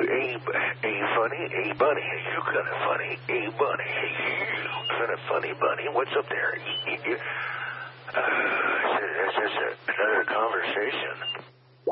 Hey, funny. Hey, bunny. You kind of funny. Hey, bunny. Hey, you kind of funny, bunny. What's up there? That's just another conversation.